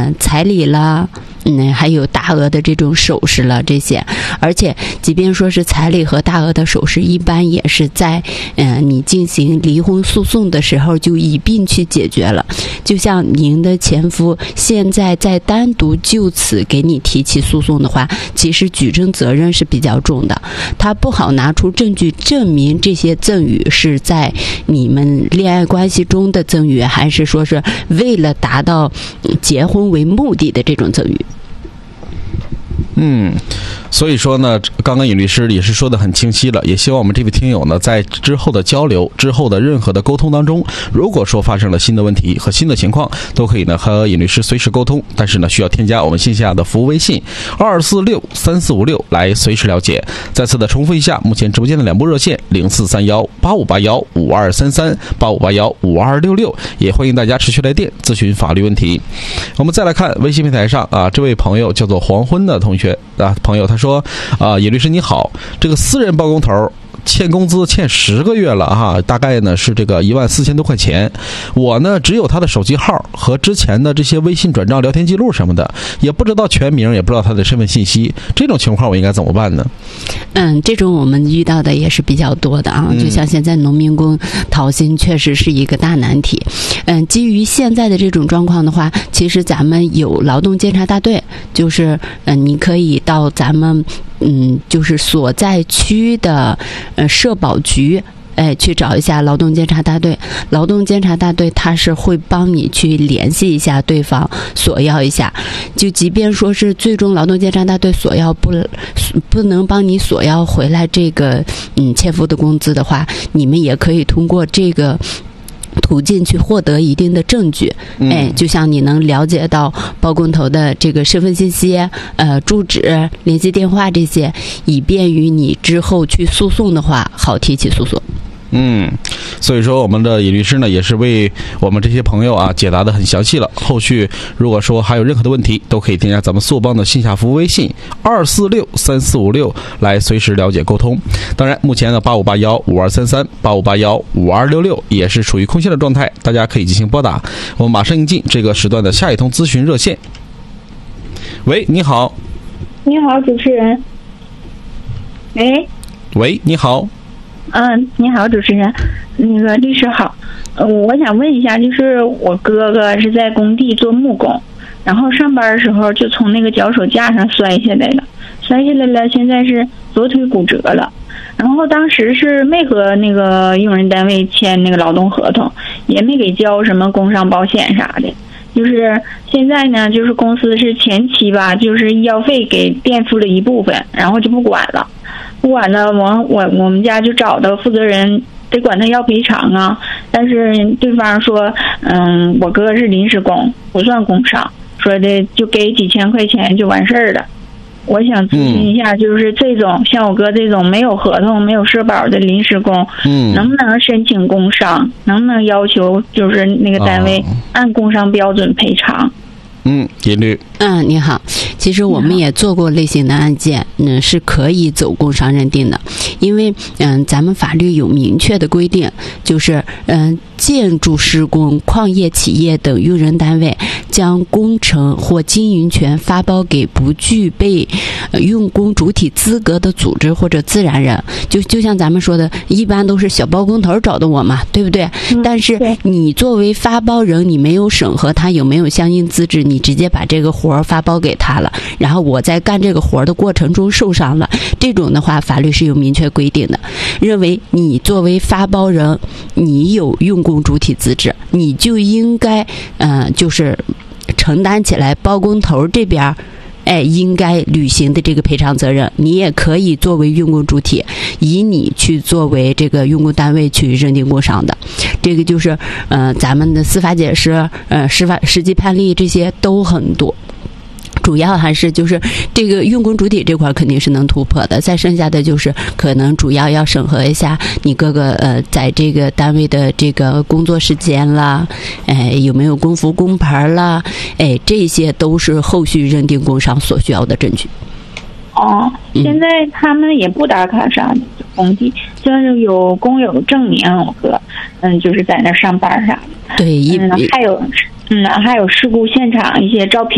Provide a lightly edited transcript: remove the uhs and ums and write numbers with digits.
彩礼啦。还有大额的这种首饰了这些，而且即便说是彩礼和大额的首饰，一般也是在你进行离婚诉讼的时候就一并去解决了。就像您的前夫现在再单独就此给你提起诉讼的话，其实举证责任是比较重的，他不好拿出证据证明这些赠与是在你们恋爱关系中的赠与，还是说是为了达到结婚为目的的这种赠与。 所以说呢，刚刚尹律师也是说得很清晰了，也希望我们这位听友呢，在之后的交流、之后的任何的沟通当中，如果说发生了新的问题和新的情况，都可以呢和尹律师随时沟通，但是呢需要添加我们线下的服务微信2463456来随时了解。再次的重复一下，目前直播间的两部热线04318581523385815266，也欢迎大家持续来电咨询法律问题。我们再来看微信平台上这位朋友叫做黄昏的同学朋友，他说尹律师你好，这个私人包工头欠工资欠10个月了大概呢是这个14000多块钱。我呢只有他的手机号和之前的这些微信转账聊天记录什么的，也不知道全名，也不知道他的身份信息，这种情况我应该怎么办呢？ 这种我们遇到的也是比较多的就像现在农民工讨薪确实是一个大难题。基于现在的这种状况的话，其实咱们有劳动监察大队，就是你可以到咱们就是所在区的社保局去找一下劳动监察大队。劳动监察大队他是会帮你去联系一下对方，索要一下。就即便说是最终劳动监察大队索要不能帮你索要回来这个欠付的工资的话，你们也可以通过这个途径去获得一定的证据。就像你能了解到包工头的这个身份信息、住址、联系电话这些，以便于你之后去诉讼的话好提起诉讼。 所以说我们的尹律师呢也是为我们这些朋友解答的很详细了。后续如果说还有任何的问题，都可以添加咱们速帮的线下服务微信2463456来随时了解沟通。当然目前呢85815233 85815266也是处于空闲的状态，大家可以进行拨打。我们马上迎进这个时段的下一通咨询热线。喂，你好。 你好，主持人。 喂，你好。 你好，主持人，那个律师好，我想问一下，就是我哥哥是在工地做木工，然后上班的时候就从那个脚手架上摔下来了，现在是左腿骨折了。然后当时是没和那个用人单位签那个劳动合同，也没给交什么工伤保险啥的。就是现在呢，就是公司是前期吧，就是医药费给垫付了一部分，然后就不管了，我们家就找到负责人，得管他要赔偿啊。但是对方说，我哥是临时工，不算工伤，说的就给几千块钱就完事儿了。我想咨询一下，就是这种像我哥这种没有合同、没有社保的临时工，能不能申请工伤？能不能要求就是那个单位按工伤标准赔偿？ 尹律。 你好，其实我们也做过类型的案件，是可以走工伤认定的，因为咱们法律有明确的规定，就是建筑施工、矿业企业等用人单位将工程或经营权发包给不具备用工主体资格的组织或者自然人，就像咱们说的，一般都是小包工头找的我嘛，对不对？但是你作为发包人，你没有审核他有没有相应资质，你直接把这个活发包给他了，然后我在干这个活的过程中受伤了，这种的话法律是有明确规定的，认为你作为发包人，你有用工主体资质，你就应该就是承担起来包工头这边应该履行的这个赔偿责任。你也可以作为用工主体，以你去作为这个用工单位去认定工伤的。这个就是咱们的司法解释、实际判例这些都很多。主要还是就是这个用工主体这块肯定是能突破的，再剩下的就是可能主要要审核一下你哥哥在这个单位的这个工作时间啦，有没有工服工牌啦，这些都是后续认定工伤所需要的证据。 现在他们也不打卡啥的工地，就是有工友证明我哥就是在那上班啥的。 对， 还有事故现场一些照片。